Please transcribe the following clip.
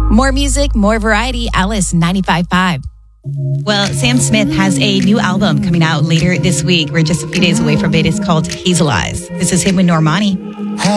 More music, more variety. Alice 95.5. Well, Sam Smith has a new album coming out later this week. We're just a few days away from it. It's called Hazel Eyes. This is him with Normani.